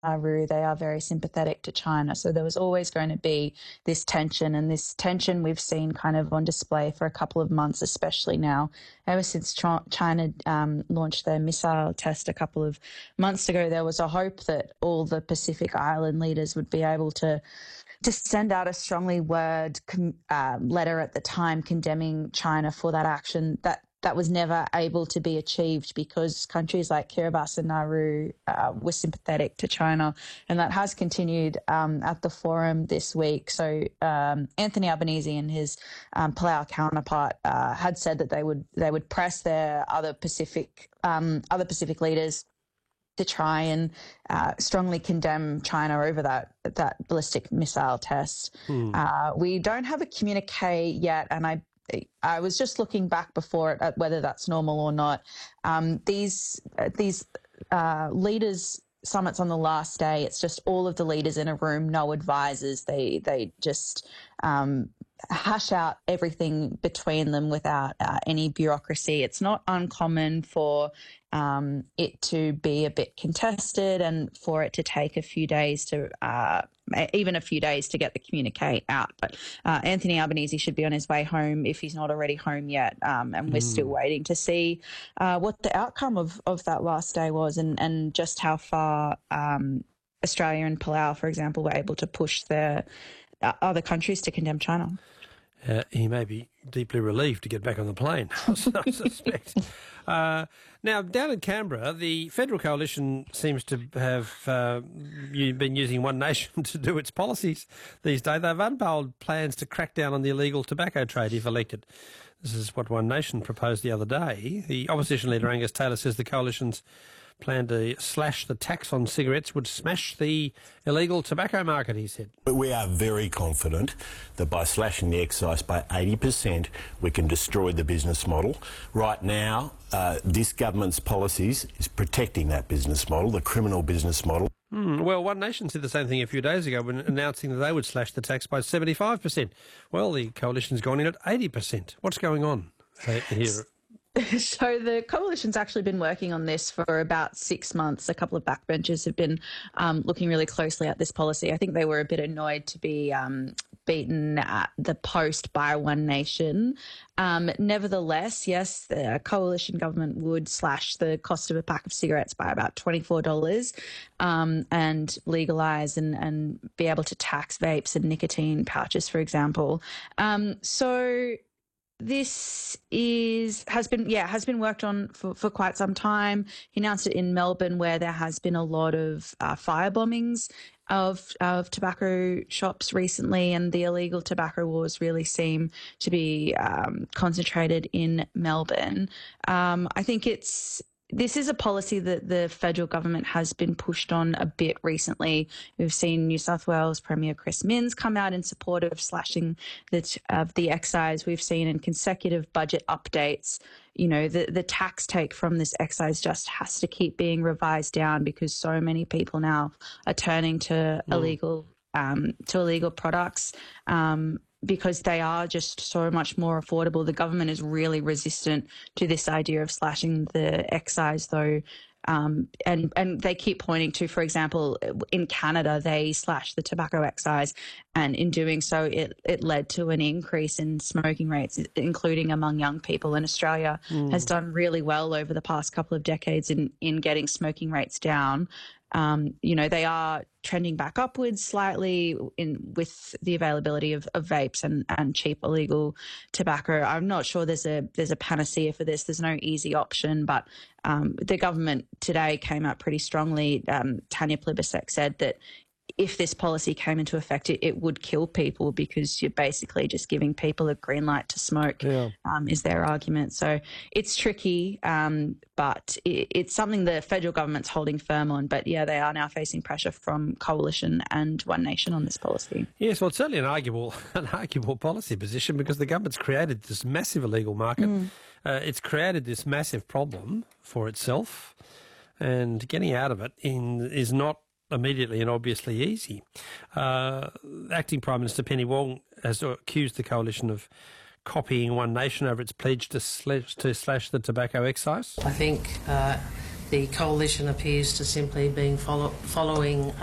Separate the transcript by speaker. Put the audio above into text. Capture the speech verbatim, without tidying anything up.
Speaker 1: Nauru, they are very sympathetic to China. So there was always going to be this tension, and this tension we've seen kind of on display for a couple of months, especially now. Ever since China um, launched their missile test a couple of months ago, there was a hope that all the Pacific Island leaders would be able to to send out a strongly worded uh, letter at the time condemning China for that action. That that was never able to be achieved because countries like Kiribati and Nauru uh, were sympathetic to China, and that has continued um, at the forum this week. So um, Anthony Albanese and his um, Palau counterpart uh, had said that they would they would press their other Pacific um, other Pacific leaders to try and uh, strongly condemn China over that that ballistic missile test. Hmm. Uh, we don't have a communique yet, and I I was just looking back before at whether that's normal or not. Um, these uh, these uh, leaders summits on the last day, it's just all of the leaders in a room, no advisors. They they just um, hash out everything between them without uh, any bureaucracy. It's not uncommon for um, it to be a bit contested and for it to take a few days to, uh, even a few days to get the communique out. But uh, Anthony Albanese should be on his way home if he's not already home yet. Um, and we're mm. still waiting to see uh, what the outcome of, of that last day was and, and just how far um, Australia and Palau, for example, were able to push their uh, other countries to condemn China.
Speaker 2: Uh, he may be deeply relieved to get back on the plane, I suspect. Uh, now, down in Canberra, the federal coalition seems to have uh, been using One Nation to do its policies these days. They've unveiled plans to crack down on the illegal tobacco trade if elected. This is what One Nation proposed the other day. The opposition leader, Angus Taylor, says the coalition's plan to slash the tax on cigarettes would smash the illegal tobacco market, he said.
Speaker 3: We are very confident that by slashing the excise by eighty percent, we can destroy the business model. Right now, uh, this government's policies is protecting that business model, the criminal business model.
Speaker 2: Mm, well, One Nation said the same thing a few days ago when announcing that they would slash the tax by seventy-five percent. Well, the coalition's gone in at eighty percent. What's going on uh, here?
Speaker 1: So the coalition's actually been working on this for about six months. A couple of backbenchers have been um, looking really closely at this policy. I think they were a bit annoyed to be um, beaten at the post by One Nation. Um, nevertheless, yes, the coalition government would slash the cost of a pack of cigarettes by about twenty-four dollars um, and legalise and, and be able to tax vapes and nicotine pouches, for example. Um, so... This is has been yeah has been worked on for, for quite some time. He announced it in Melbourne, where there has been a lot of uh, fire bombings of of tobacco shops recently, and the illegal tobacco wars really seem to be um, concentrated in Melbourne. Um, I think it's. This is a policy that the federal government has been pushed on a bit recently. We've seen New South Wales Premier Chris Minns come out in support of slashing the, of the excise. We've seen in consecutive budget updates, you know, the, the tax take from this excise just has to keep being revised down because so many people now are turning to mm. illegal um, to illegal products. Um, because they are just so much more affordable. The government is really resistant to this idea of slashing the excise, though. Um, and, and they keep pointing to, for example, in Canada, they slashed the tobacco excise, and in doing so, it, it led to an increase in smoking rates, including among young people. And Australia mm. has done really well over the past couple of decades in, in getting smoking rates down. Um, you know, they are trending back upwards slightly in with the availability of, of vapes and, and cheap illegal tobacco. I'm not sure there's a there's a panacea for this. There's no easy option, but um, the government today came out pretty strongly. Um, Tanya Plibersek said that if this policy came into effect, it, it would kill people because you're basically just giving people a green light to smoke, yeah. um, is their argument. So it's tricky, um, but it, it's something the federal government's holding firm on. But, yeah, they are now facing pressure from Coalition and One Nation on this policy.
Speaker 2: Yes, well, it's certainly an arguable, an arguable policy position because the government's created this massive illegal market. Mm. Uh, it's created this massive problem for itself, and getting out of it in, is not immediately and obviously easy. Uh, Acting Prime Minister Penny Wong has accused the coalition of copying One Nation over its pledge to slash, to slash the tobacco excise.
Speaker 4: I think uh, The coalition appears to simply be follow- following